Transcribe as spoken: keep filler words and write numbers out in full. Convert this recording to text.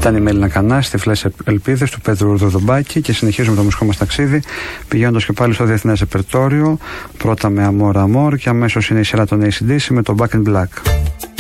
Ήταν η Μέλινα Κανάση, Τυφλές Ελπίδες του Πέτρου Ροδομπάκη και συνεχίζουμε το μουσικό μας ταξίδι πηγαίνοντας και πάλι στο διεθνές ρεπερτόριο. Πρώτα με Amor Amor και αμέσως είναι η σειρά των έι σι ντι σι με το Back in Black.